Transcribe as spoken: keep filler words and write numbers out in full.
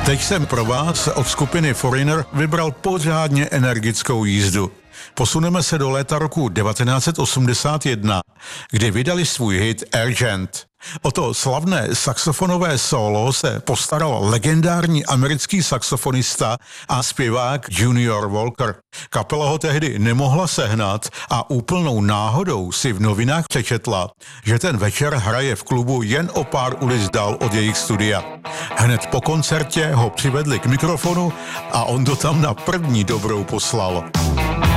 Teď jsem pro vás od skupiny Foreigner vybral pořádně energickou jízdu. Posuneme se do léta roku devatenáct set osmdesát jedna, kdy vydali svůj hit Argent. O to slavné saxofonové solo se postaral legendární americký saxofonista a zpěvák Junior Walker. Kapela ho tehdy nemohla sehnat a úplnou náhodou si v novinách přečetla, že ten večer hraje v klubu jen o pár ulic dál od jejich studia. Hned po koncertě ho přivedli k mikrofonu a on to tam na první dobrou poslal.